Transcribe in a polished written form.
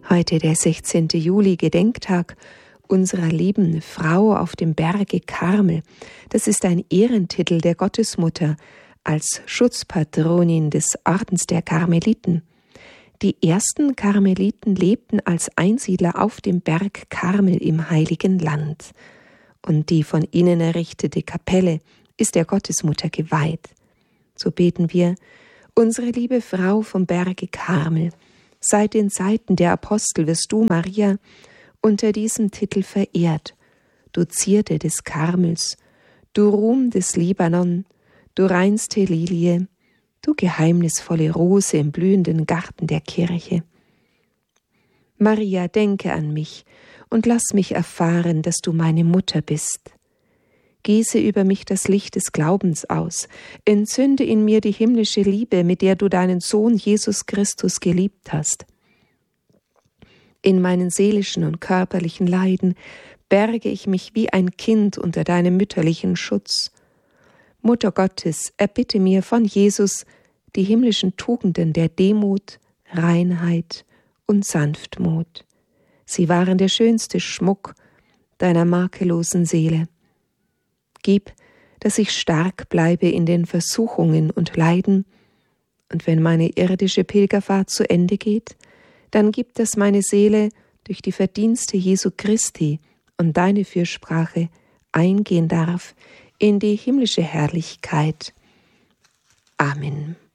Heute der 16. Juli, Gedenktag unserer lieben Frau auf dem Berge Karmel. Das ist ein Ehrentitel der Gottesmutter als Schutzpatronin des Ordens der Karmeliten. Die ersten Karmeliten lebten als Einsiedler auf dem Berg Karmel im Heiligen Land. Und die von ihnen errichtete Kapelle ist der Gottesmutter geweiht. So beten wir: Unsere liebe Frau vom Berge Karmel, seit den Zeiten der Apostel wirst du, Maria, unter diesem Titel verehrt. Du Zierde des Karmels, du Ruhm des Libanon, du reinste Lilie, du geheimnisvolle Rose im blühenden Garten der Kirche. Maria, denke an mich und lass mich erfahren, dass du meine Mutter bist. Gieße über mich das Licht des Glaubens aus, entzünde in mir die himmlische Liebe, mit der du deinen Sohn Jesus Christus geliebt hast. In meinen seelischen und körperlichen Leiden berge ich mich wie ein Kind unter deinem mütterlichen Schutz. Mutter Gottes, erbitte mir von Jesus die himmlischen Tugenden der Demut, Reinheit und Sanftmut. Sie waren der schönste Schmuck deiner makellosen Seele. Gib, dass ich stark bleibe in den Versuchungen und Leiden, und wenn meine irdische Pilgerfahrt zu Ende geht, dann gib, dass meine Seele durch die Verdienste Jesu Christi und deine Fürsprache eingehen darf in die himmlische Herrlichkeit. Amen.